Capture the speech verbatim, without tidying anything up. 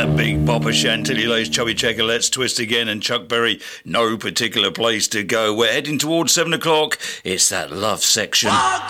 Big Bopper, Chantilly Lace, Chubby Checker, Let's Twist Again, and Chuck Berry, No Particular Place to Go. We're heading towards seven o'clock. It's that love section.